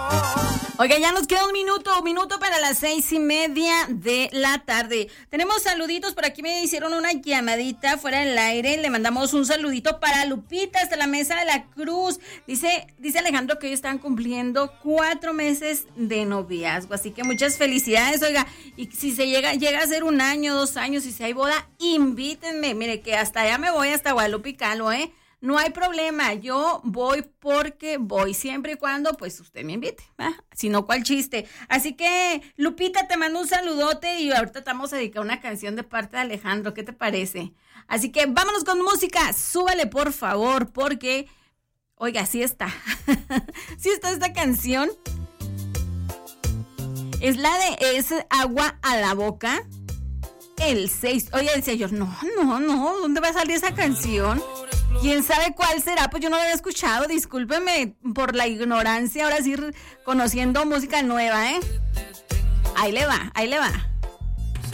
Oiga, ya nos queda un minuto para las 6:30 de la tarde. Tenemos saluditos, por aquí me hicieron una llamadita fuera del aire. Le mandamos un saludito para Lupita hasta la Mesa de la Cruz. Dice Alejandro que hoy están cumpliendo 4 meses de noviazgo, así que muchas felicidades. Oiga, y si se llega a ser 1 año, 2 años, y si hay boda, invítenme. Mire que hasta allá me voy, hasta Guadalupe y Calo, No hay problema, yo voy porque voy, siempre y cuando pues usted me invite, si no, ¿cuál chiste? Así que, Lupita, te mando un saludote y ahorita te vamos a dedicar una canción de parte de Alejandro, ¿qué te parece? Así que vámonos con música, súbale por favor, porque, oiga, sí está, sí está esta canción, es Agua a la Boca, el 6, oye, decía yo, no, ¿dónde va a salir esa canción? ¿Quién sabe cuál será? Pues yo no lo había escuchado, discúlpeme por la ignorancia, ahora sí conociendo música nueva, Ahí le va.